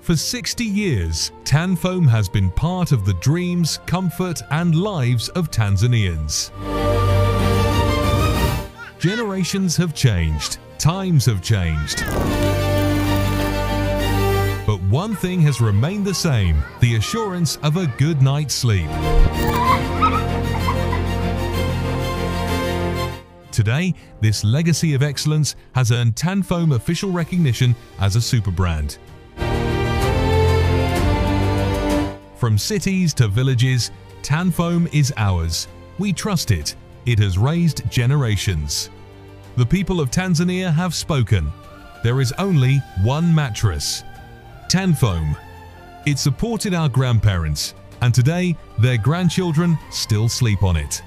For 60 years, Tanfoam has been part of the dreams, comfort and lives of Tanzanians. Generations have changed, times have changed. But one thing has remained the same, the assurance of a good night's sleep. Today, this legacy of excellence has earned Tanfoam official recognition as a super brand. From cities to villages, Tanfoam is ours. We trust it. It has raised generations. The people of Tanzania have spoken. There is only one mattress. Tanfoam. It supported our grandparents, and today their grandchildren still sleep on it.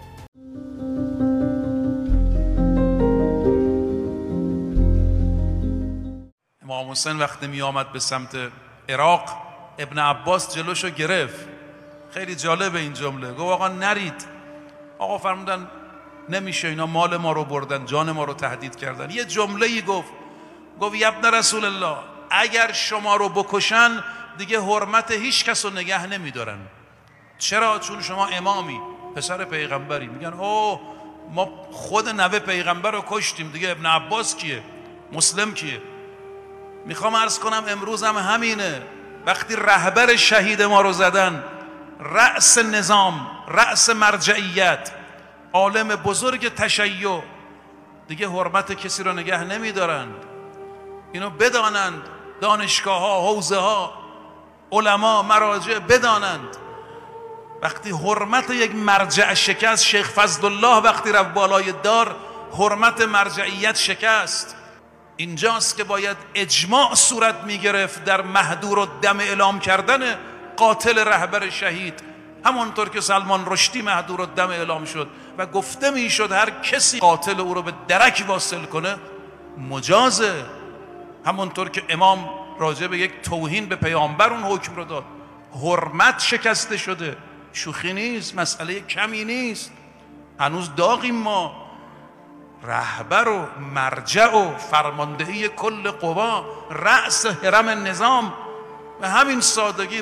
امام حسین وقتی می آمد به سمت عراق ابن عباس جلوشو گرفت. خیلی جالبه این جمله. گفت آقا نرید. آقا فرمودن نمیشه، اینا مال ما رو بردن، جان ما رو تهدید کردن. یه جمله‌ای گفت یا ابن رسول الله، اگر شما رو بکشن دیگه حرمت هیچ کس رو نگه نمیدارن. چرا؟ چون شما امامی، پسر پیغمبری. میگن اوه ما خود نوه پیغمبر رو کشتیم، دیگه ابن عباس کیه؟ مسلم کیه؟ میخوام عرض کنم امروز هم همینه. وقتی رهبر شهید ما رو زدن، رأس نظام، رأس مرجعیت، عالم بزرگ تشیع، دیگه حرمت کسی رو نگه نمیدارند. اینو بدانند دانشگاه ها، حوزه ها، علما، مراجع بدانند. وقتی حرمت یک مرجع شکست، شیخ فضلالله وقتی رفت بالای دار حرمت مرجعیت شکست. اینجاست که باید اجماع صورت میگرفت در محدور و دم اعلام کردن قاتل رهبر شهید، همونطور که سلمان رشدی محدور و دم اعلام شد و گفته میشد هر کسی قاتل او رو به درک واصل کنه مجازه. همونطور که امام راجع به یک توهین به پیامبر اون حکم رو داد. حرمت شکسته شده، شوخی نیست، مسئله کمی نیست. هنوز داغیم ما. رهبر و مرجع و فرماندهی کل قوا، رأس حرم نظام، به همین سادگی